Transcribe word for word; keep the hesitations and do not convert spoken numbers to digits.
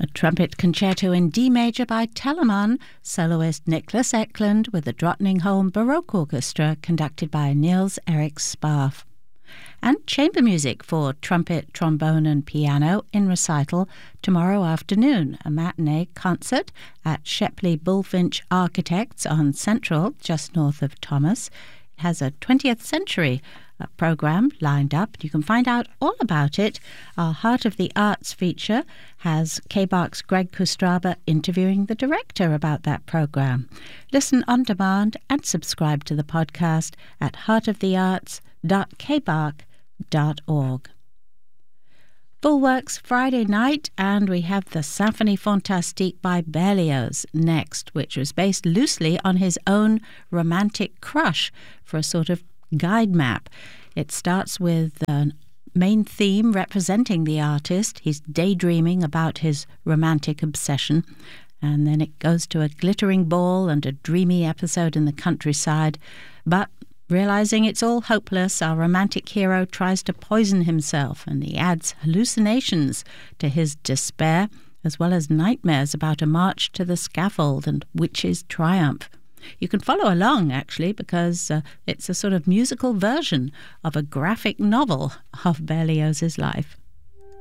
A trumpet concerto in D major by Telemann, soloist Niklas Eklund with the Drottningholm Baroque Orchestra conducted by Niels Erik Spaff. And chamber music for trumpet, trombone and piano in recital tomorrow afternoon, a matinee concert at Shepley Bullfinch Architects on Central, just north of Thomas. It has a twentieth century uh, program lined up. You can find out all about it. Our Heart of the Arts feature has K B A R's Greg Kustraba interviewing the director about that program. Listen on demand and subscribe to the podcast at heart of the arts dot k b a r c dot org. Full Works Friday night, and we have the Symphonie Fantastique by Berlioz next, which was based loosely on his own romantic crush for a sort of guide map. It starts with a main theme representing the artist. He's daydreaming about his romantic obsession, and then it goes to a glittering ball and a dreamy episode in the countryside. But realizing it's all hopeless, our romantic hero tries to poison himself, and he adds hallucinations to his despair, as well as nightmares about a march to the scaffold and witches' triumph. You can follow along, actually, because uh, it's a sort of musical version of a graphic novel of Berlioz's life.